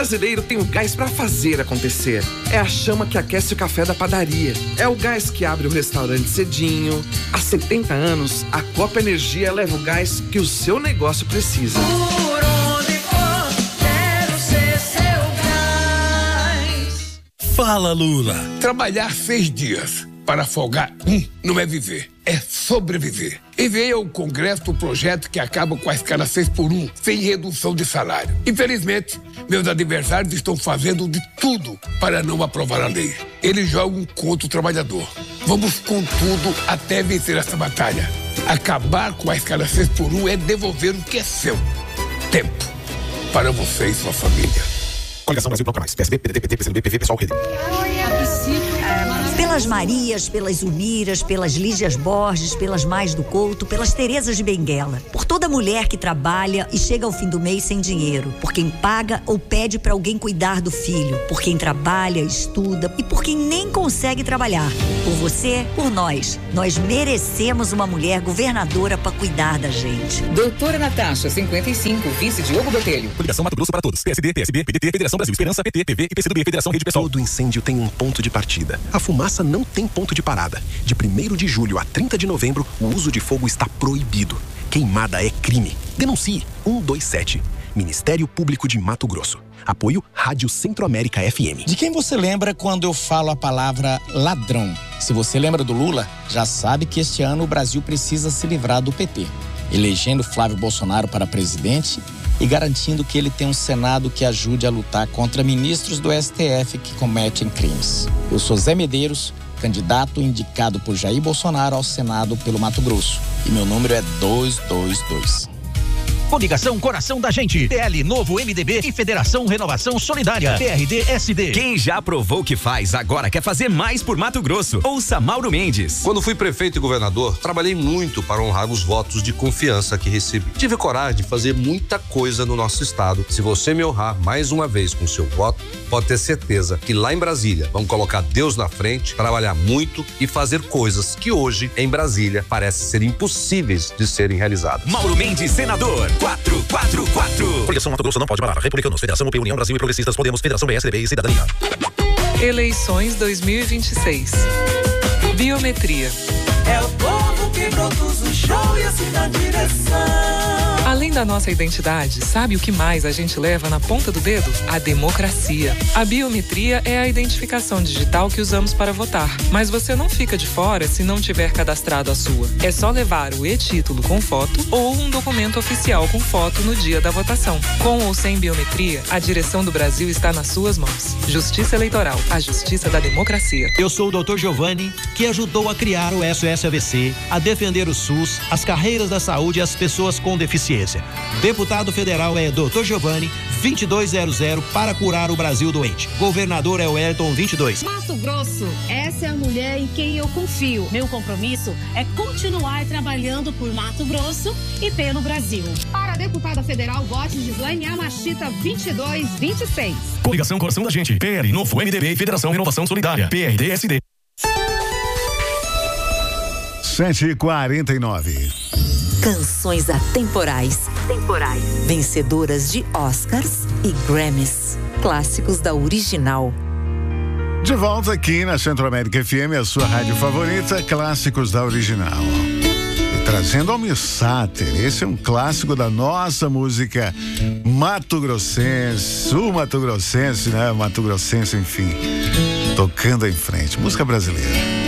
brasileiro tem o gás pra fazer acontecer. É a chama que aquece o café da padaria. É o gás que abre o restaurante cedinho. Há 70 anos, a Copa Energia leva o gás que o seu negócio precisa. Por onde for, quero ser seu gás. Fala, Lula. Trabalhar 6 dias para folgar não é viver, é sobreviver. Enviei ao Congresso o projeto que acaba com a escala 6x1, sem redução de salário. Infelizmente, meus adversários estão fazendo de tudo para não aprovar a lei. Eles jogam contra o trabalhador. Vamos com tudo até vencer essa batalha. Acabar com a escala 6x1 é devolver o que é seu. Tempo para você e sua família. Coligação Brasil Bloco Mais. PSB, PDT, PT, PCdoB, PV, Pessoal, Rede. Pelas Marias, pelas Uniras, pelas Lígias Borges, pelas Mais do Couto, pelas Terezas de Benguela. Por toda mulher que trabalha e chega ao fim do mês sem dinheiro. Por quem paga ou pede para alguém cuidar do filho. Por quem trabalha, estuda e por quem nem consegue trabalhar. Por você, por nós. Nós merecemos uma mulher governadora para cuidar da gente. Doutora Natasha, 55, vice Diogo Botelho. Coligação Mato Grosso para todos. PSD, PSB, PDT, Federação Brasil Esperança, PT, PV e PCdoB, Federação Rede Pessoal. Todo incêndio tem um ponto de partida. A fumaça não tem ponto de parada. De 1º de julho a 30 de novembro, o uso de fogo está proibido. Queimada é crime. Denuncie 127. Ministério Público de Mato Grosso. Apoio Rádio Centro-América FM. De quem você lembra quando eu falo a palavra ladrão? Se você lembra do Lula, já sabe que este ano o Brasil precisa se livrar do PT, elegendo Flávio Bolsonaro para presidente e garantindo que ele tenha um Senado que ajude a lutar contra ministros do STF que cometem crimes. Eu sou Zé Medeiros, candidato indicado por Jair Bolsonaro ao Senado pelo Mato Grosso. E meu número é 222. Coligação Coração da Gente, PL Novo MDB e Federação Renovação Solidária, PRD-SD. Quem já provou o que faz, agora quer fazer mais por Mato Grosso. Ouça Mauro Mendes. Quando fui prefeito e governador, trabalhei muito para honrar os votos de confiança que recebi. Tive coragem de fazer muita coisa no nosso estado. Se você me honrar mais uma vez com seu voto, pode ter certeza que lá em Brasília vamos colocar Deus na frente, trabalhar muito e fazer coisas que hoje, em Brasília, parecem ser impossíveis de serem realizadas. Mauro Mendes, senador. 444. Coligação Mato Grosso não pode parar. Republicanos, Federação UP, União Brasil e Progressistas, Podemos, Federação BSDB e Cidadania. Eleições 2026. Biometria. É o povo que produz o show e assim dá direção. Além da nossa identidade, sabe o que mais a gente leva na ponta do dedo? A democracia. A biometria é a identificação digital que usamos para votar. Mas você não fica de fora se não tiver cadastrado a sua. É só levar o e-título com foto ou um documento oficial com foto no dia da votação. Com ou sem biometria, a direção do Brasil está nas suas mãos. Justiça Eleitoral, a justiça da democracia. Eu sou o Dr. Giovanni, que ajudou a criar o SOS-AVC, a defender o SUS, as carreiras da saúde e as pessoas com deficiência. Deputado federal é Dr. Giovanni, 2200, para curar o Brasil doente. Governador é o Wellington, 22. Mato Grosso, essa é a mulher em quem eu confio. Meu compromisso é continuar trabalhando por Mato Grosso e pelo Brasil. Para a deputada federal, vote Gislaine Amachita, 2226. Coligação Coração da Gente, PL Novo MDB e Federação Renovação Solidária, PRD-SD. 7h49. Canções atemporais. Vencedoras de Oscars e Grammys. Clássicos da original. De volta aqui na Centro-América FM, a sua rádio favorita, Clássicos da Original. E trazendo Almir Sater, esse é um clássico da nossa música mato-grossense, sul-mato-grossense, né? Mato-grossense, enfim. Tocando em frente, música brasileira.